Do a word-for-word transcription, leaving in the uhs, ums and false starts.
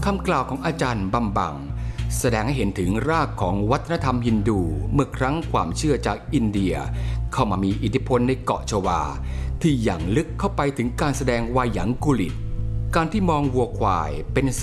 คำกล่าวของอาจารย์บัมบังแสดงให้เห็นถึงรากของวัฒนธรรมฮินดูเมื่อครั้งความเชื่อจากอินเดียเข้ามามีอิทธิพลในเกาะชวาที่อย่างลึกเข้าไปถึงการแสดงวายังกุลิตการที่มองวัวควายเป็น